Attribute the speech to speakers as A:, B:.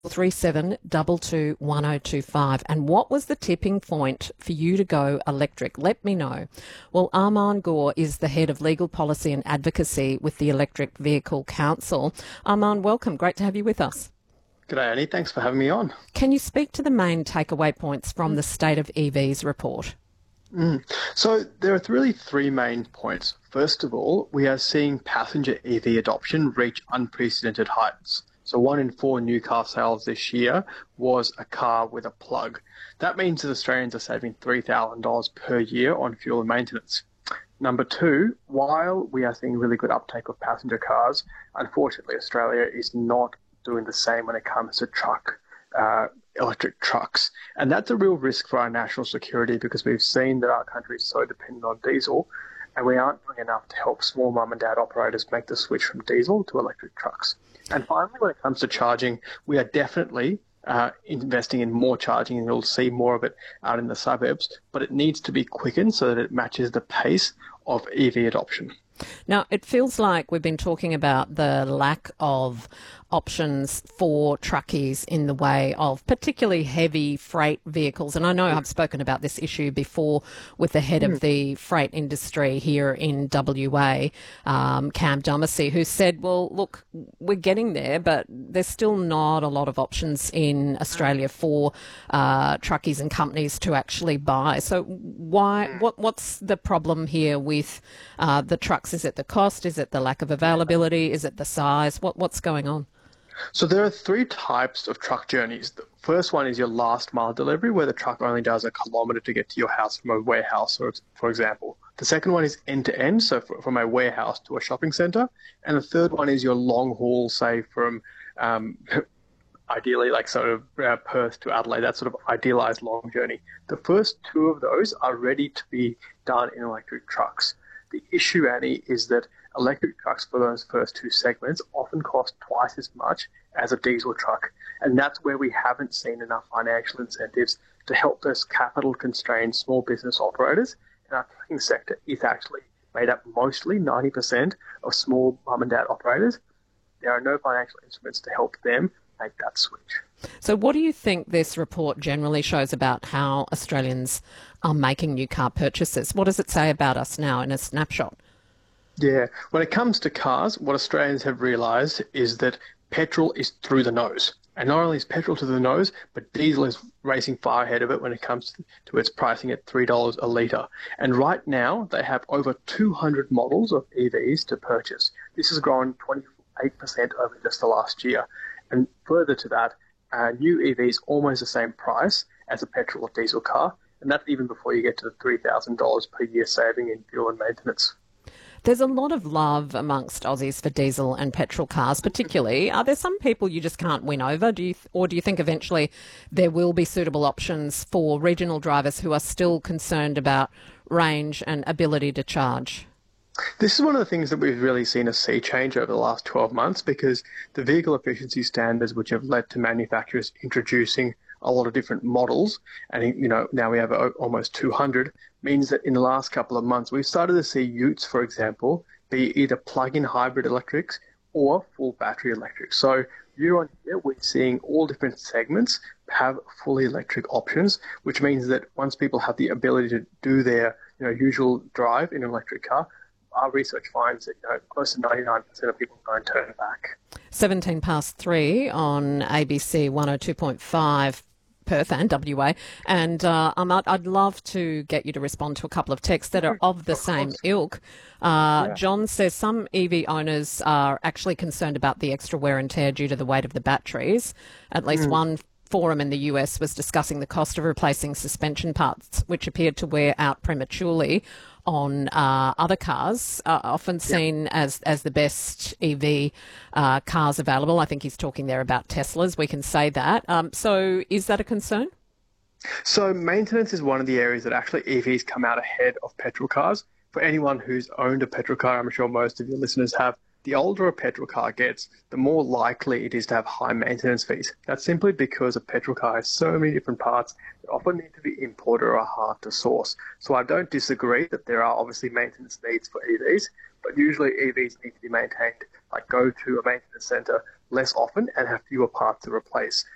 A: 37221025. And what was the tipping point for you to go electric? Let me know. Well, Armand Gore is the head of legal policy and advocacy with the Electric Vehicle Council. Armand, welcome. Great to have you with us.
B: G'day, Annie. Thanks for having me on.
A: Can you speak to the main takeaway points from the State of EVs report?
B: So there are really three main points. First of all, we are seeing passenger EV adoption reach unprecedented heights. So 1 in 4 new car sales this year was a car with a plug. That means that Australians are saving $3,000 per year on fuel and maintenance. Number two, while we are seeing really good uptake of passenger cars, unfortunately Australia is not doing the same when it comes to electric trucks. And that's a real risk for our national security because we've seen that our country is so dependent on diesel and we aren't doing enough to help small mum and dad operators make the switch from diesel to electric trucks. And finally, when it comes to charging, we are definitely investing in more charging, and you'll see more of it out in the suburbs, but it needs to be quickened so that it matches the pace of EV adoption.
A: Now, it feels like we've been talking about the lack of options for truckies in the way of particularly heavy freight vehicles. And I know I've spoken about this issue before with the head of the freight industry here in WA, Cam Dumacy, who said, well, look, we're getting there, but there's still not a lot of options in Australia for truckies and companies to actually buy. So what's the problem here with the trucks? Is it the cost? Is it the lack of availability? Is it the size? What's going on?
B: So there are three types of truck journeys. The first one is your last mile delivery, where the truck only does a kilometre to get to your house from a warehouse, for example. The second one is end-to-end, so from a warehouse to a shopping centre. And the third one is your long haul, say from ideally like sort of Perth to Adelaide, that sort of idealised long journey. The first two of those are ready to be done in electric trucks. The issue, Annie, is that electric trucks for those first two segments often cost twice as much as a diesel truck. And that's where we haven't seen enough financial incentives to help those capital-constrained small business operators. And our trucking sector is actually made up mostly 90% of small mum and dad operators. There are no financial instruments to help them make that switch.
A: So what do you think this report generally shows about how Australians are making new car purchases? What does it say about us now in a snapshot?
B: Yeah, when it comes to cars, what Australians have realised is that petrol is through the nose. And not only is petrol to the nose, but diesel is racing far ahead of it when it comes to its pricing at $3 a litre. And right now, they have over 200 models of EVs to purchase. This has grown 28% over just the last year. And further to that, new EVs almost the same price as a petrol or diesel car. And that's even before you get to the $3,000 per year saving in fuel and maintenance.
A: There's a lot of love amongst Aussies for diesel and petrol cars, particularly. Are there some people you just can't win over? Do you think eventually there will be suitable options for regional drivers who are still concerned about range and ability to charge?
B: This is one of the things that we've really seen a sea change over the last 12 months because the vehicle efficiency standards, which have led to manufacturers introducing a lot of different models, and now we have almost 200, means that in the last couple of months we've started to see utes, for example, be either plug-in hybrid electrics or full battery electric. So year on year we're seeing all different segments have fully electric options, which means that once people have the ability to do their usual drive in an electric car, our research finds that close to 99% of people don't turn back.
A: 17 past 3 on ABC 102.5 Perth and WA. And I'd love to get you to respond to a couple of texts that are of the same ilk. John says some EV owners are actually concerned about the extra wear and tear due to the weight of the batteries. At least one forum in the US was discussing the cost of replacing suspension parts, which appeared to wear out prematurely on other cars, often seen as the best EV cars available. I think he's talking there about Teslas. We can say that. So is that a concern?
B: So maintenance is one of the areas that actually EVs come out ahead of petrol cars. For anyone who's owned a petrol car, I'm sure most of your listeners have, the older a petrol car gets, the more likely it is to have high maintenance fees. That's simply because a petrol car has so many different parts that often need to be imported or are hard to source. So I don't disagree that there are obviously maintenance needs for EVs, but usually EVs need to be maintained, like go to a maintenance centre less often and have fewer parts to replace.